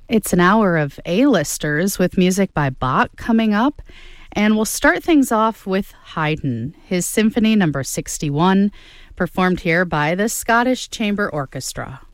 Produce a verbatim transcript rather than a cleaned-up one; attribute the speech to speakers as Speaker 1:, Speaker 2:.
Speaker 1: It's an hour of A-listers with music by Bach coming up. And we'll start things off with Haydn, his Symphony number sixty-one, performed here by the Scottish Chamber Orchestra.